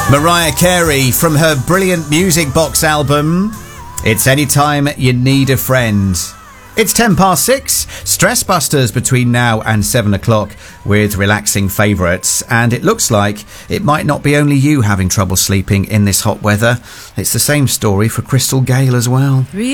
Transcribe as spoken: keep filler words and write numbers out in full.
Mariah Carey from her brilliant Music Box album. It's Anytime You Need a Friend. It's ten past six. Stress busters between now and seven o'clock with relaxing favourites. And it looks like it might not be only you having trouble sleeping in this hot weather. It's the same story for Crystal Gale as well.